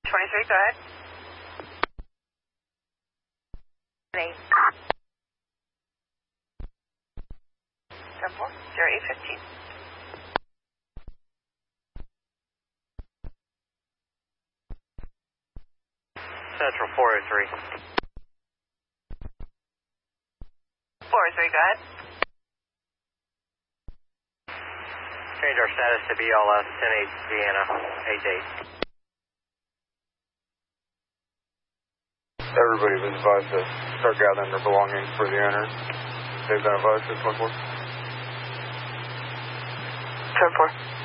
23, go ahead. 8. 10-4, 0815. Central 403. 403, go ahead. Change our status to BLS 10-8 Vienna 8-8. Everybody was advised to start gathering their belongings for the owner. They've been advised to 24. 10-4.